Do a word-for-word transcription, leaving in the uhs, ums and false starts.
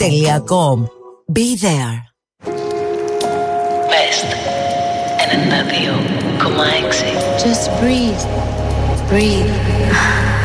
τελεία com. Be there. Best ενενήντα δύο κόμμα έξι. Just breathe. Breathe.